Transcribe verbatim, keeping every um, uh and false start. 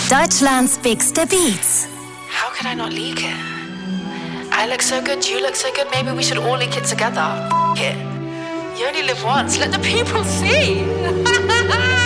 Deutschlands bigste Beats. How could I not leak it? I look so good, you look so good, maybe we should all leak it together. F it. You only live once, let the people see.